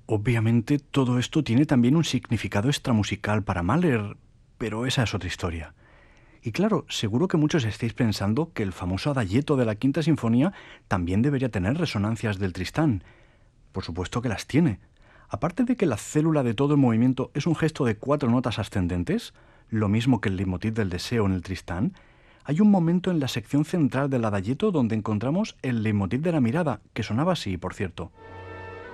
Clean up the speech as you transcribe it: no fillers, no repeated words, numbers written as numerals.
Obviamente todo esto tiene también un significado extramusical para Mahler, pero esa es otra historia. Y claro, seguro que muchos estáis pensando que el famoso adagietto de la Quinta Sinfonía también debería tener resonancias del Tristán. Por supuesto que las tiene. Aparte de que la célula de todo el movimiento es un gesto de 4 notas ascendentes, lo mismo que el leitmotiv del deseo en el Tristán, hay un momento en la sección central del adagietto donde encontramos el leitmotiv de la mirada, que sonaba así, por cierto.